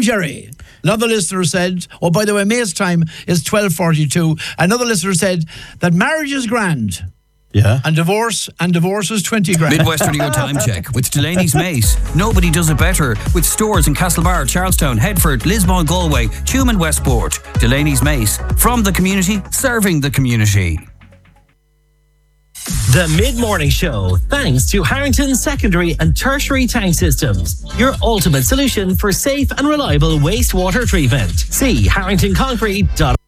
Jerry. Another listener said, oh, by the way, May's time is 12:42. Another listener said that marriage is grand. Yeah. And divorce is 20 grand. Midwest Radio Time Check with Delaney's Mace. Nobody does it better. With stores in Castlebar, Charlestown, Headford, Lismore, Galway, Tuam and Westport. Delaney's Mace. From the community, serving the community. The Mid-Morning Show, thanks to Harrington Secondary and Tertiary Tank Systems, your ultimate solution for safe and reliable wastewater treatment. See harringtonconcrete.com.